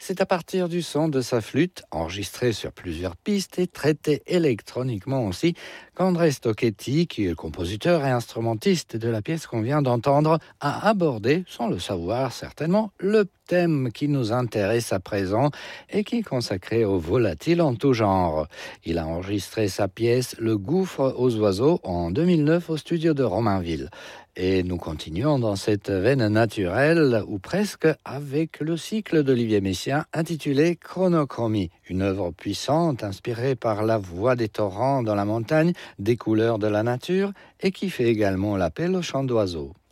C'est à partir du son de sa flûte, enregistré sur plusieurs pistes et traité électroniquement aussi, qu'André Stocchetti, qui est le compositeur et instrumentiste de la pièce qu'on vient d'entendre, a abordé, sans le savoir certainement, le thème qui nous intéresse à présent et qui est consacré aux volatiles en tout genre. Il a enregistré sa pièce Le gouffre aux oiseaux en 2009 au studio de Romainville. Et nous continuons dans cette veine naturelle, ou presque, avec le cycle d'Olivier Messiaen intitulé Chronochromie, une œuvre puissante inspirée par la voix des torrents dans la montagne, des couleurs de la nature, et qui fait également l'appel au chant d'oiseaux.